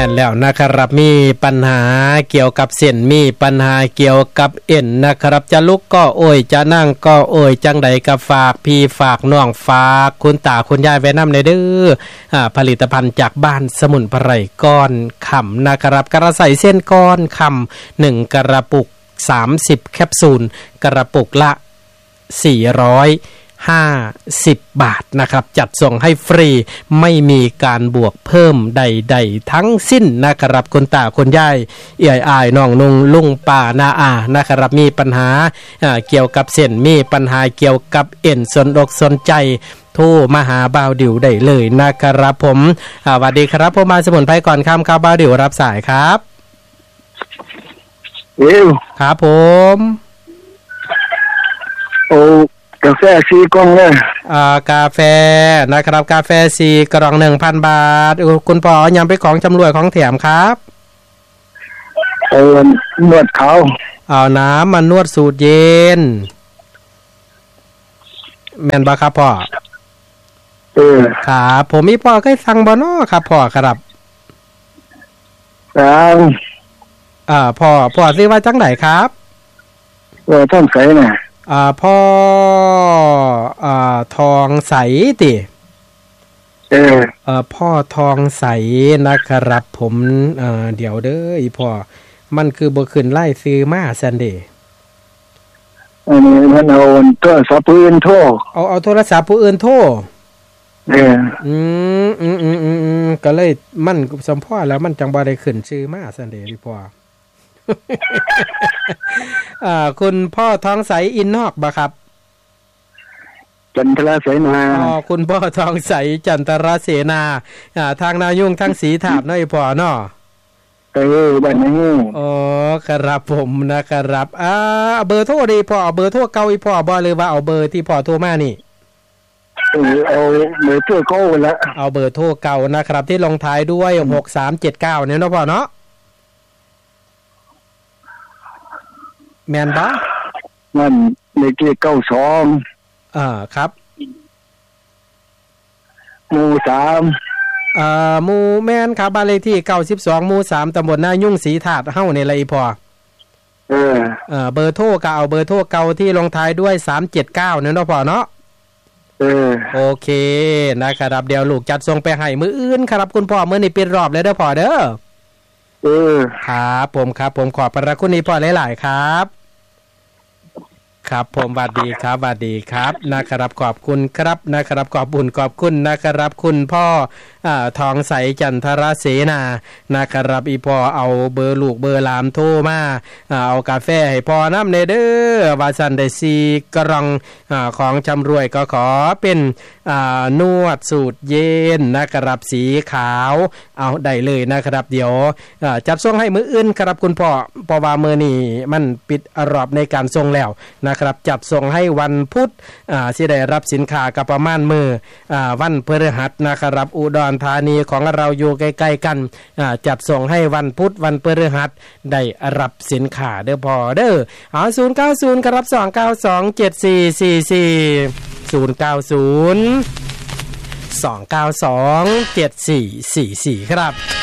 นแล้วนะครับมีปัญหาเกี่ยวกับเส้นมีปัญหาเกี่ยวกับเอ็นนะครับจะลุกก็โอยจะนั่งก็โอยจังใดก็ฝากพี่ฝากน้องฝากคุณตาคุณยายไว้นำในเด้อผลิตภัณฑ์จากบ้านสมุนไพรก้อนคำนะครับกระใสเส้นก้อนคำ1กระปุก30แคปซูลกระปุกละ450 บาทนะครับจัดส่งให้ฟรีไม่มีการบวกเพิ่มใดๆทั้งสิ้นนะครับคุณตาคุณยายเอี่ยอ้ายน้องนุ่งลุงป้านาอานะครับมีปัญหาเกี่ยวกับเส้นมีปัญหาเกี่ยวกับเอ็นสนอกสนใจโทรมาหาบ่าวดิวได้เลยนะครับผมสวัสดีครับผมมาสมุนไพรก่อนค่ำครับบ่าวดิวรับสายครับครับผมโอ้กาแฟ4กล่องเลยกาแฟนะครับกาแฟ4กล่อง 1,000 บาทคุณพ่อยำไปของจำรวยของแถมครับนวดเขาเอาน้ำมานวดสูตรเย็นแม่นบ่ครับพ่อครับผมมีพ่อเคยสั่งบ่น้อครับพ่อครับพ่อซื้อว่าจังไหนครับท่องใสน่ะพ่อทองใสติพ่อทองใสนะครับผมเดี๋ยวเด้ออีพ่อมันคือบ่ขึ้นไล่ซื้อมาซันเดย์อันนี้มันเอาโทรศัพท์ผู้อื่นโทรเอาโทรศัพท์ผู้อื่นโทรก็เลยมันสมพ่อแล้วมันจังบ่ได้ขึ้นชื่อมาซันเดย์อีพ่อคุณพ่อทองใสอินนอกบ่ครับจันทราเสนาคุณพ่อทองใสจันทราเสนาทางนายุ่งทั้งสีถาบน้อยพ่อเนาะบ้านนี้ครับผมนะครับเบอร์โทรดีพ่อเอาเบอร์โทรเก่าอีพ่อบ่หรือว่าเอาเบอร์ที่พ่อโทรมานี่เอาเบอร์โทรเก่าละเอาเบอร์โทรเก่านะครับที่ลงท้ายด้วย6379เนี่ยเนาะพ่อเนาะแม่นบ่นั่นเลขที่92 ครับหมู่3 หมู่แม่นครับบ้านเลขที่92หมู่3ตำบลนายุ่งศรีถาดเฮานี่ล่ะอีพ่อเบอร์โทรก็เอาเบอร์โทรเก่าที่ลงท้ายด้วย379เนี่ยเนาะพ่อเนาะโอเคนะครับเดี๋ยวลูกจัดส่งไปให้มื้ออื่นครับคุณพ่อมื้อนี้ปิดรอบแล้วเด้อพ่อเด้อครับผมขอบพระคุณนี่พ่อหลายๆครับครับผมสวัสดีครับนะครับขอบคุณครับนะครับขอบบุญขอบคุณนะครับคุณพ่อทองใสจันทรเสนานะครับอีพ่อเอาเบอร์ลูกเบอร์หลานโทรมาเอากาแฟให้พ่อนำเด้อว่าซั่นได้4กล่องของจำรวยก็ขอเป็นนวดสูตรเย็นนะครับสีขาวเอาได้เลยนะครับเดี๋ยวจัดส่งให้มื้ออื่นครับคุณพ่อเพราะว่ามื้อนี้มันปิดรอบในการส่งแล้วนะครับจัดส่งให้วันพุธสิได้รับสินค้ากับประมาณมื้อวันพฤหัสนะครับอุดรธานีของเราอยู่ใกล้ๆกันจัดส่งให้วันพุธวันพฤหัสได้รับสินค้าเด้อพ่อเด้อ090ครับ2927444 090 2927444ครับ